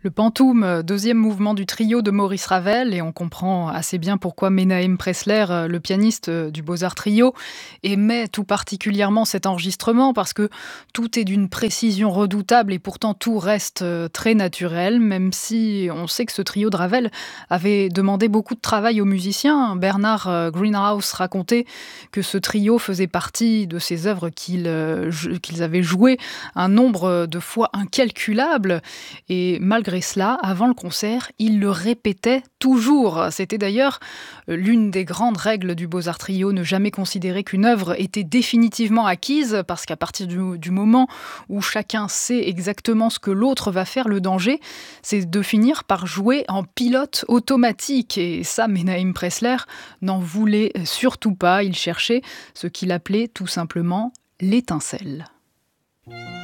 Le Pantoum, deuxième mouvement du trio de Maurice Ravel, et on comprend assez bien pourquoi Menahem Pressler, le pianiste du Beaux-Arts Trio, aimait tout particulièrement cet enregistrement parce que tout est d'une précision redoutable et pourtant tout reste très naturel, même si on sait que ce trio de Ravel avait demandé beaucoup de travail aux musiciens. Bernard Greenhouse racontait que ce trio faisait partie de ces œuvres qu'ils avaient jouées un nombre de fois incalculable, et malgré cela, avant le concert, il le répétait toujours. C'était d'ailleurs l'une des grandes règles du Beaux-Arts Trio, ne jamais considérer qu'une œuvre était définitivement acquise, parce qu'à partir du moment où chacun sait exactement ce que l'autre va faire, le danger, c'est de finir par jouer en pilote automatique. Et ça, Menahem Pressler n'en voulait surtout pas. Il cherchait ce qu'il appelait tout simplement l'étincelle.